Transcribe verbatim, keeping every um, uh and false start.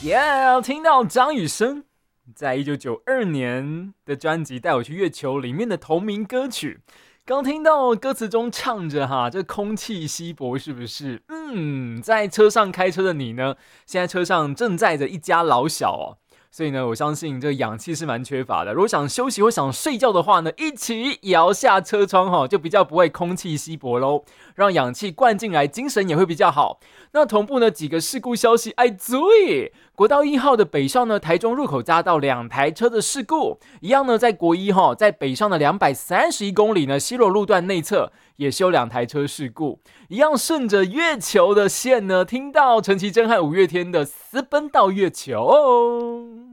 耶、yeah, 听到张雨生在一九九二年的专辑《带我去月球》里面的同名歌曲，刚听到歌词中唱着哈，这空气稀薄是不是？嗯，在车上开车的你呢，现在车上正载着一家老小哦。所以呢，我相信这个氧气是蛮缺乏的。如果想休息或想睡觉的话呢，一起摇下车窗哈，就比较不会空气稀薄咯，让氧气灌进来，精神也会比较好。那同步呢，几个事故消息，哎，对，国道一号的北上呢，台中入口匝道两台车的事故，一样呢，在国一哈，在北上的两百三十一公里呢，西螺路段内侧也是有两台车事故，一样顺着月球的线呢，听到陈绮贞和五月天的私奔到月球哦。